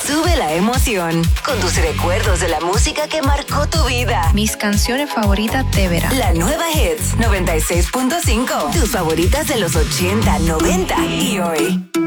sube la emoción con tus recuerdos de la música que marcó tu vida. Mis canciones favoritas de verano. La nueva Hits 96.5. Tus favoritas de los 80, 90 y hoy.